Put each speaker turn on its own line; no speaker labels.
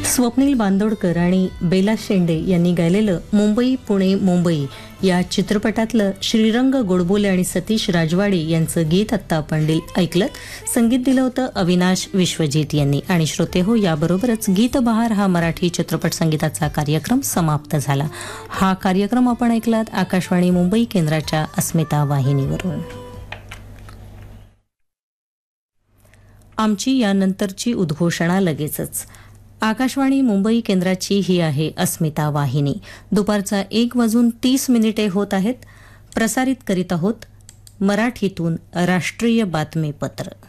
स्वप्नील बांदोडकर आणि बेला शेंडे यांनी गायलेलं मुंबई पुणे मुंबई या चित्रपटातलं श्रीरंग गोडबोले आणि सतीश राजवाडे यांचं गीत आत्ता आपण ऐकलं. संगीत दिलं होतं अविनाश विश्वजित यांनी. आणि श्रोते हो, याबरोबरच गीत बहार हा मराठी चित्रपट संगीताचा कार्यक्रम समाप्त झाला. हा कार्यक्रम आपण ऐकलात आकाशवाणी मुंबई केंद्राच्या अस्मिता वाहिनीवरून. आमची यानंतरची उद्घोषणा लगेचच. आकाशवाणी मुंबई केंद्राची ही आहे अस्मिता वाहिनी. दुपारचा 1:30 होत आहेत. प्रसारित करीत आहोत मराठीतून राष्ट्रीय बातमीपत्र.